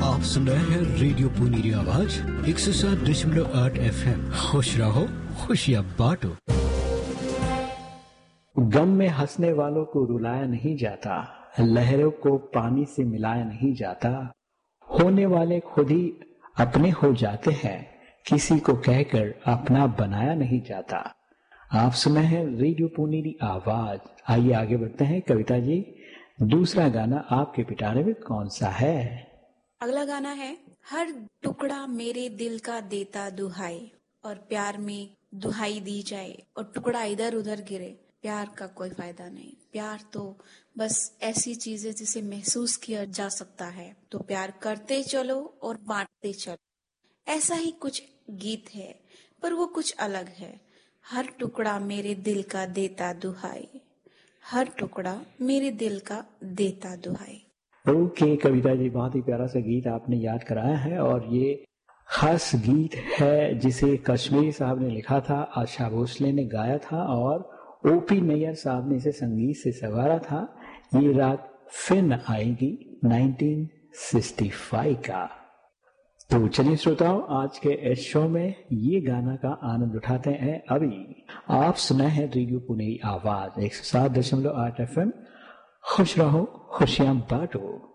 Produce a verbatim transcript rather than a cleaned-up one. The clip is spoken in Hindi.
आप सुन रहे हैं रेडियो पुनीरी आवाज एक सौ सात दशमलव आठ एफ एम। खुश रहो, खुशियाँ बांटो। गम में हंसने वालों को रुलाया नहीं जाता, लहरों को पानी से मिलाया नहीं जाता। होने वाले खुद ही अपने हो जाते हैं, किसी को कहकर अपना बनाया नहीं जाता। आप सुने हैं रेडियो पुनीरी आवाज। आइए आगे बढ़ते हैं। कविता जी, दूसरा गाना आपके पिटारे में कौन सा है? अगला गाना है हर टुकड़ा मेरे दिल का देता दुहाई, और प्यार में दुहाई दी जाए और टुकड़ा इधर उधर गिरे, प्यार का कोई फायदा नहीं। प्यार तो बस ऐसी चीज है जिसे महसूस किया जा सकता है, तो प्यार करते चलो और बांटते चलो। ऐसा ही कुछ गीत है, पर वो कुछ अलग है। हर टुकड़ा मेरे दिल का देता दुहाई, हर टुकड़ा मेरे दिल का देता दुहाई। ओके okay, कविता जी, बहुत ही प्यारा सा गीत आपने याद कराया है। और ये खास गीत है जिसे कश्मीर साहब ने लिखा था, आशा भोसले ने गाया था और ओपी नैयर साहब ने इसे संगीत से संवारा था। ये रात फिर न आएगी नाइनटीन सिक्सटी फाइव का। तो चलिए श्रोताओ, आज के इस शो में ये गाना का आनंद उठाते हैं। अभी आप सुना है रेडियो पुनीरी आवाज एक सौ सात दशमलव आठ एफ एम। खुश रहो, खुशियां बांटो।